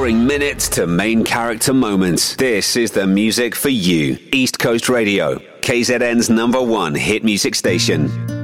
boring minutes to main character moments. This is the music for you. East Coast Radio, KZN's #1 hit music station.